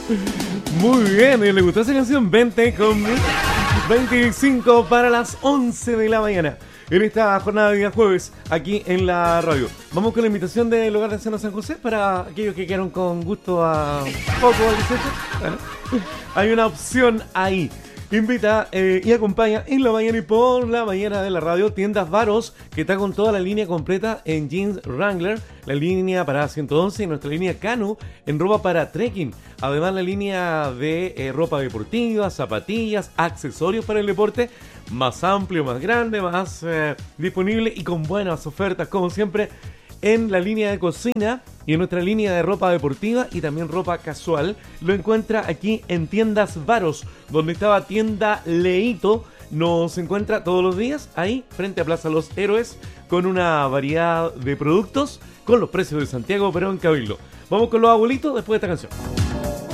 Muy bien, ¿le gustó esa canción? 20 con 25 para las 11 de la mañana. En esta jornada de día jueves, aquí en la radio. Vamos con la invitación del Hogar de Ancianos San José para aquellos que quedaron con gusto a poco al 18. Bueno, hay una opción ahí. Invita y acompaña en la mañana y por la mañana de la radio Tiendas Varos, que está con toda la línea completa en jeans Wrangler, la línea para 111 y nuestra línea Canu en ropa para trekking. Además la línea de ropa deportiva, zapatillas, accesorios para el deporte, más amplio, más grande, más disponible y con buenas ofertas como siempre en la línea de cocina y en nuestra línea de ropa deportiva y también ropa casual. Lo encuentra aquí en Tiendas Varos, donde estaba Tienda Leito. Nos encuentra todos los días ahí frente a Plaza Los Héroes con una variedad de productos con los precios de Santiago, pero en Cabildo. Vamos con los abuelitos después de esta canción.